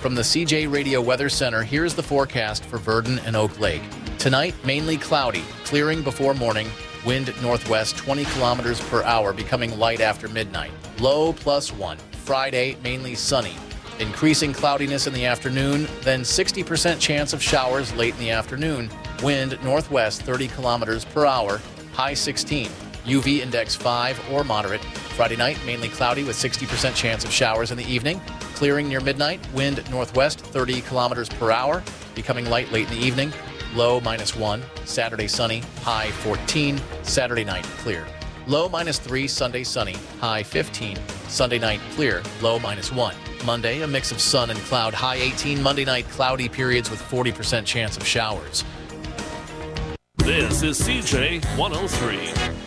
From the CJ Radio Weather Center, here's the forecast for Verdon and Oak Lake. Tonight, mainly cloudy, clearing before morning, wind northwest 20 kilometers per hour, becoming light after midnight. Low +1. Friday, mainly sunny. Increasing cloudiness in the afternoon, then 60% chance of showers late in the afternoon. Wind northwest 30 kilometers per hour, high 16. UV index 5 or moderate. Friday night, mainly cloudy with 60% chance of showers in the evening. Clearing near midnight, wind northwest 30 kilometers per hour, becoming light late in the evening. Low -1. Saturday sunny, high 14. Saturday night clear. Low -3, Sunday sunny, high 15. Sunday night clear, low -1. Monday, a mix of sun and cloud, high 18. Monday night, cloudy periods with 40% chance of showers. This is CJ 103.